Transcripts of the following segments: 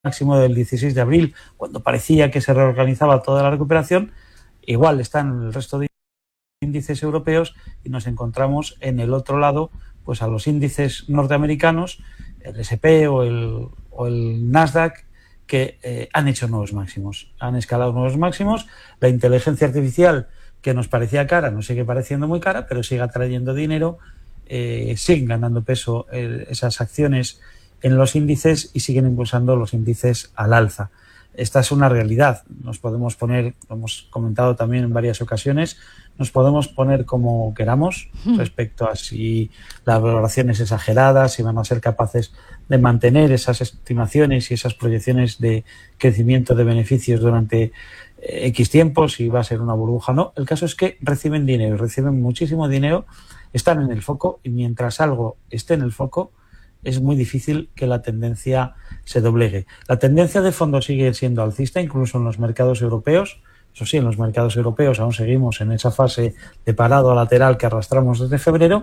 máximo del 16 de abril, cuando parecía que se reorganizaba toda la recuperación, igual están el resto de índices europeos y nos encontramos en el otro lado pues a los índices norteamericanos, el S&P o el Nasdaq, que han hecho nuevos máximos, han escalado nuevos máximos. La inteligencia artificial, que nos parecía cara, nos sigue pareciendo muy cara, pero sigue atrayendo dinero, siguen ganando peso esas acciones en los índices y siguen impulsando los índices al alza. Esta es una realidad. Nos podemos poner, lo hemos comentado también en varias ocasiones, nos podemos poner como queramos respecto a si la valoración es exagerada, si van a ser capaces de mantener esas estimaciones y esas proyecciones de crecimiento de beneficios durante X tiempo, si va a ser una burbuja o no. El caso es que reciben dinero, reciben muchísimo dinero, están en el foco, y mientras algo esté en el foco, es muy difícil que la tendencia se doblegue. La tendencia de fondo sigue siendo alcista, incluso en los mercados europeos. Eso sí, en los mercados europeos aún seguimos en esa fase de parado lateral que arrastramos desde febrero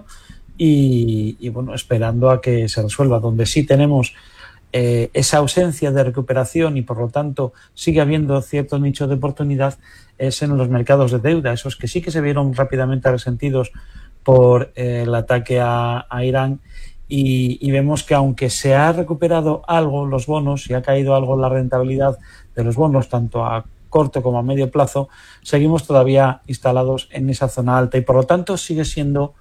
y bueno, esperando a que se resuelva. Donde sí tenemos esa ausencia de recuperación y por lo tanto sigue habiendo cierto nicho de oportunidad es en los mercados de deuda, esos que sí que se vieron rápidamente resentidos por el ataque a Irán. Y vemos que aunque se ha recuperado algo los bonos y ha caído algo la rentabilidad de los bonos, tanto a corto como a medio plazo, seguimos todavía instalados en esa zona alta y por lo tanto sigue siendo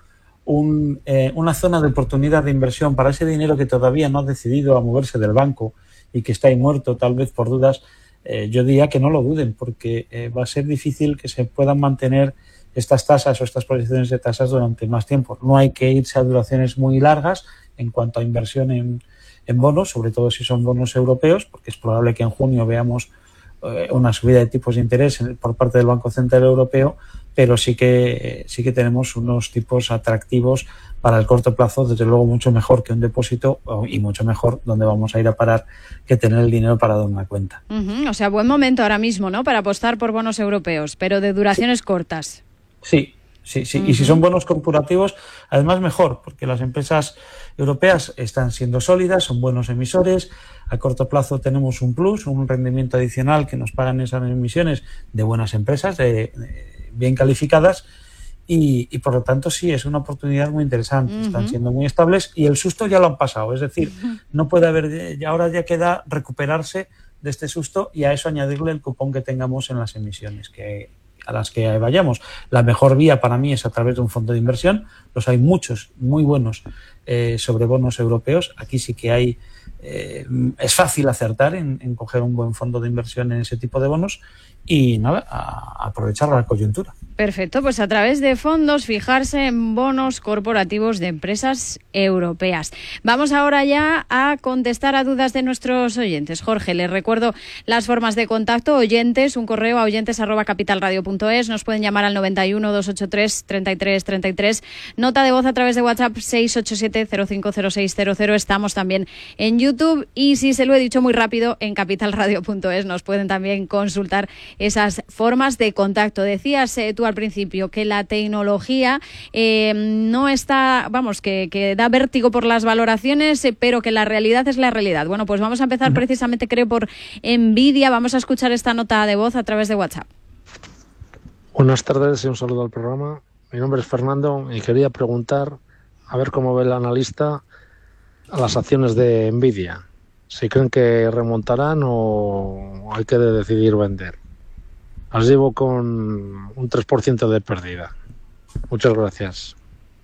una zona de oportunidad de inversión para ese dinero que todavía no ha decidido a moverse del banco y que está ahí muerto tal vez por dudas. Yo diría que no lo duden, porque va a ser difícil que se puedan mantener estas tasas o estas proyecciones de tasas durante más tiempo. No hay que irse a duraciones muy largas en cuanto a inversión en bonos, sobre todo si son bonos europeos, porque es probable que en junio veamos una subida de tipos de interés por parte del Banco Central Europeo, pero sí que tenemos unos tipos atractivos para el corto plazo, desde luego mucho mejor que un depósito y mucho mejor donde vamos a ir a parar que tener el dinero parado en una cuenta. O sea, buen momento ahora mismo, ¿no?, para apostar por bonos europeos, pero de duraciones cortas. Sí. Y si son bonos corporativos, además mejor, porque las empresas europeas están siendo sólidas, son buenos emisores. A corto plazo tenemos un plus, un rendimiento adicional que nos pagan esas emisiones de buenas empresas, bien calificadas, y por lo tanto sí, es una oportunidad muy interesante. Están siendo muy estables y el susto ya lo han pasado. Es decir, no puede haber, ahora ya queda recuperarse de este susto y a eso añadirle el cupón que tengamos en las emisiones a las que vayamos. La mejor vía para mí es a través de un fondo de inversión. Los hay muchos muy buenos sobre bonos europeos. Aquí sí que hay, es fácil acertar en coger un buen fondo de inversión en ese tipo de bonos y nada, a aprovechar la coyuntura. Perfecto, pues a través de fondos fijarse en bonos corporativos de empresas europeas. Vamos ahora ya a contestar a dudas de nuestros oyentes. Jorge, les recuerdo las formas de contacto. Oyentes, un correo a oyentes@capitalradio.es. Nos pueden llamar al 91 283 33 33. Nota de voz a través de WhatsApp 687 050600. Estamos también en YouTube y, si se lo he dicho muy rápido, en capitalradio.es nos pueden también consultar esas formas de contacto. Decías tú al principio que la tecnología no está, que da vértigo por las valoraciones, pero que la realidad es la realidad. Bueno, pues vamos a empezar precisamente, creo, por Nvidia. Vamos a escuchar esta nota de voz a través de WhatsApp. Buenas tardes y un saludo al programa. Mi nombre es Fernando y quería preguntar a ver cómo ve el analista a las acciones de Nvidia. Si creen que remontarán o hay que decidir vender. Las llevo con un 3% de pérdida. Muchas gracias.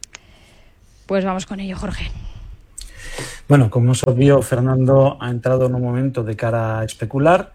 Pues vamos con ello, Jorge. Bueno, como es obvio, Fernando ha entrado en un momento de cara a especular.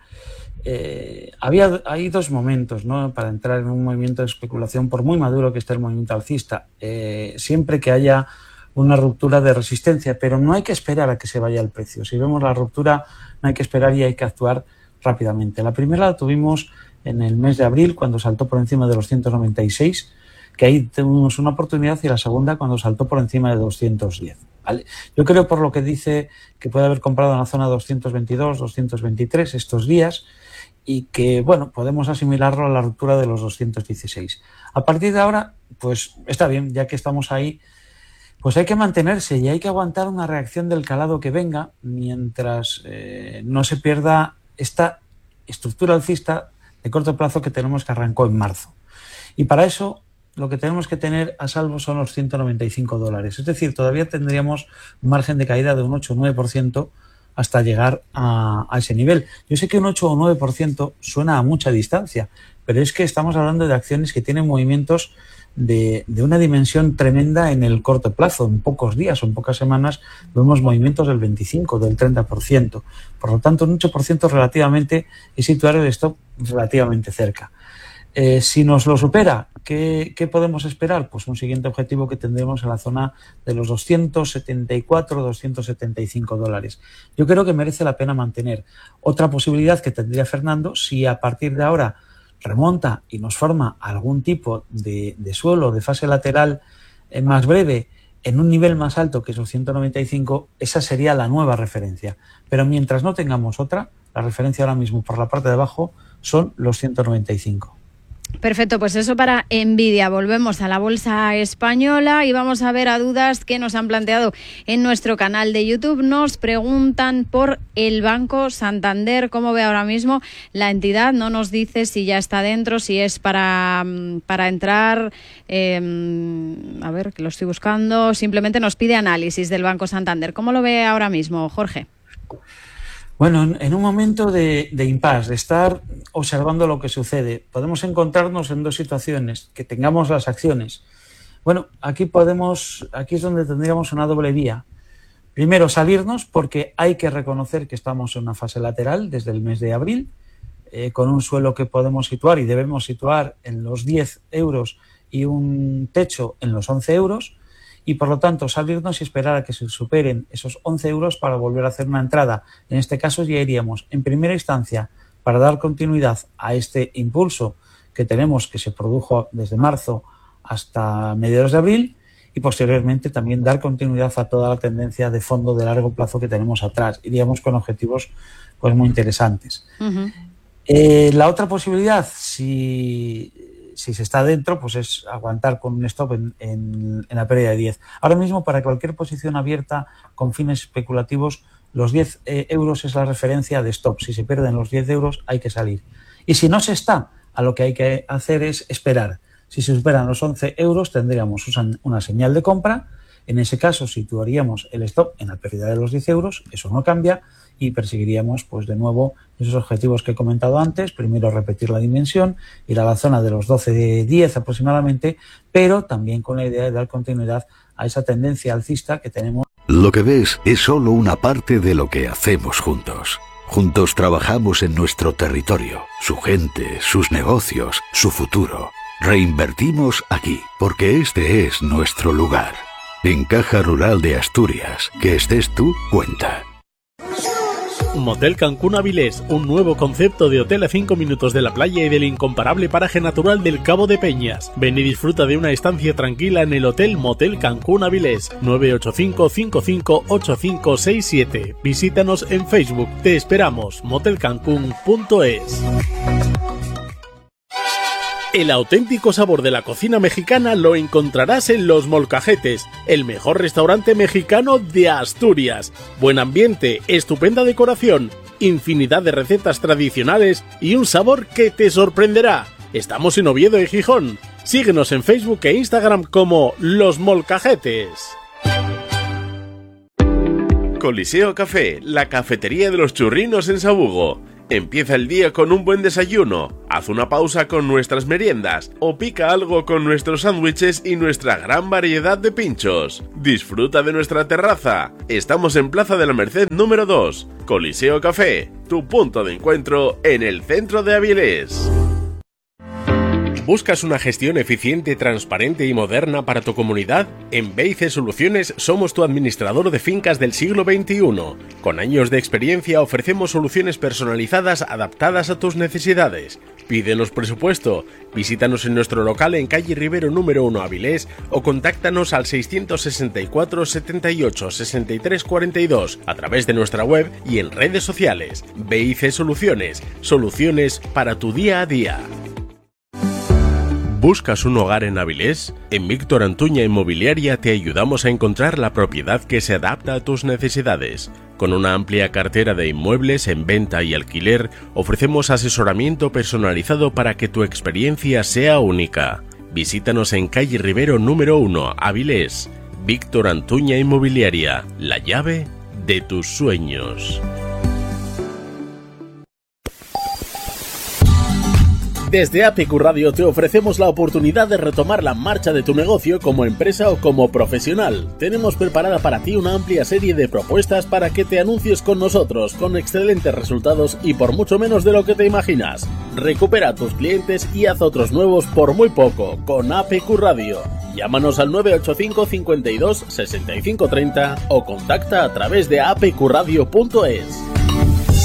Hay dos momentos, ¿no?, para entrar en un movimiento de especulación, por muy maduro que esté el movimiento alcista. Siempre que haya una ruptura de resistencia, pero no hay que esperar a que se vaya el precio. Si vemos la ruptura, no hay que esperar y hay que actuar rápidamente. La primera la tuvimos en el mes de abril, cuando saltó por encima de los 196, que ahí tuvimos una oportunidad, y la segunda cuando saltó por encima de 210. ¿Vale? Yo creo, por lo que dice, que puede haber comprado en la zona 222, 223 estos días, y que, bueno, podemos asimilarlo a la ruptura de los 216. A partir de ahora, pues está bien, ya que estamos ahí, pues hay que mantenerse y hay que aguantar una reacción del calado que venga mientras no se pierda esta estructura alcista de corto plazo que tenemos que arrancó en marzo. Y para eso lo que tenemos que tener a salvo son los $195. Es decir, todavía tendríamos un margen de caída de un 8 o 9% hasta llegar a ese nivel. Yo sé que un 8 o 9% suena a mucha distancia, pero es que estamos hablando de acciones que tienen movimientos de una dimensión tremenda en el corto plazo. En pocos días o en pocas semanas vemos movimientos del 25, del 30%. Por lo tanto, un 8% relativamente es situar el stop relativamente cerca. Si nos lo supera, ¿qué podemos esperar? Pues un siguiente objetivo que tendremos en la zona de los $274-275. Yo creo que merece la pena mantener. Otra posibilidad que tendría Fernando, si a partir de ahora remonta y nos forma algún tipo de suelo, de fase lateral más breve, en un nivel más alto que esos 195, esa sería la nueva referencia. Pero mientras no tengamos otra, la referencia ahora mismo por la parte de abajo son los 195. Perfecto, pues eso para Nvidia. Volvemos a la bolsa española y vamos a ver a dudas que nos han planteado en nuestro canal de YouTube. Nos preguntan por el Banco Santander, cómo ve ahora mismo la entidad. No nos dice si ya está dentro, si es para entrar. A ver, que lo estoy buscando. Simplemente nos pide análisis del Banco Santander. ¿Cómo lo ve ahora mismo, Jorge? Bueno, en un momento de impasse, de estar observando lo que sucede, podemos encontrarnos en dos situaciones, que tengamos las acciones. Bueno, aquí es donde tendríamos una doble vía. Primero, salirnos porque hay que reconocer que estamos en una fase lateral desde el mes de abril, con un suelo que podemos situar y debemos situar en los 10 euros y un techo en los 11 euros. Y por lo tanto salirnos y esperar a que se superen esos 11 euros para volver a hacer una entrada. En este caso ya iríamos en primera instancia para dar continuidad a este impulso que tenemos, que se produjo desde marzo hasta mediados de abril, y posteriormente también dar continuidad a toda la tendencia de fondo de largo plazo que tenemos atrás. Iríamos con objetivos pues muy interesantes. Uh-huh. La otra posibilidad, si se está dentro, pues es aguantar con un stop en la pérdida de 10. Ahora mismo, para cualquier posición abierta con fines especulativos, los 10 euros es la referencia de stop. Si se pierden los 10 euros, hay que salir. Y si no se está, a lo que hay que hacer es esperar. Si se superan los 11 euros, tendríamos una señal de compra. En ese caso, situaríamos el stop en la pérdida de los 10 euros. Eso no cambia. Y perseguiríamos, pues de nuevo, esos objetivos que he comentado antes. Primero, repetir la dimensión, ir a la zona de los 12-10 aproximadamente, pero también con la idea de dar continuidad a esa tendencia alcista que tenemos. Lo que ves es solo una parte de lo que hacemos juntos. Juntos trabajamos en nuestro territorio, su gente, sus negocios, su futuro. Reinvertimos aquí, porque este es nuestro lugar. En Caja Rural de Asturias, que estés tú, cuenta. Motel Cancún Avilés, un nuevo concepto de hotel a 5 minutos de la playa y del incomparable paraje natural del Cabo de Peñas. Ven y disfruta de una estancia tranquila en el Hotel Motel Cancún Avilés, 985-558567. Visítanos en Facebook. Te esperamos. motelcancún.es. El auténtico sabor de la cocina mexicana lo encontrarás en Los Molcajetes, el mejor restaurante mexicano de Asturias. Buen ambiente, estupenda decoración, infinidad de recetas tradicionales y un sabor que te sorprenderá. Estamos en Oviedo y Gijón. Síguenos en Facebook e Instagram como Los Molcajetes. Coliseo Café, la cafetería de los churrinos en Sabugo. Empieza el día con un buen desayuno, haz una pausa con nuestras meriendas o pica algo con nuestros sándwiches y nuestra gran variedad de pinchos. Disfruta de nuestra terraza. Estamos en Plaza de la Merced número 2. Coliseo Café, tu punto de encuentro en el centro de Avilés. ¿Buscas una gestión eficiente, transparente y moderna para tu comunidad? En BIC Soluciones somos tu administrador de fincas del siglo XXI. Con años de experiencia ofrecemos soluciones personalizadas adaptadas a tus necesidades. Pídenos presupuesto, visítanos en nuestro local en calle Rivero número 1 Avilés o contáctanos al 664 78 63 42 a través de nuestra web y en redes sociales. BIC Soluciones, soluciones para tu día a día. ¿Buscas un hogar en Avilés? En Víctor Antuña Inmobiliaria te ayudamos a encontrar la propiedad que se adapta a tus necesidades. Con una amplia cartera de inmuebles en venta y alquiler, ofrecemos asesoramiento personalizado para que tu experiencia sea única. Visítanos en calle Rivero número 1, Avilés. Víctor Antuña Inmobiliaria, la llave de tus sueños. Desde APQ Radio te ofrecemos la oportunidad de retomar la marcha de tu negocio como empresa o como profesional. Tenemos preparada para ti una amplia serie de propuestas para que te anuncies con nosotros, con excelentes resultados y por mucho menos de lo que te imaginas. Recupera a tus clientes y haz otros nuevos por muy poco con APQ Radio. Llámanos al 985 52 65 30 o contacta a través de apqradio.es.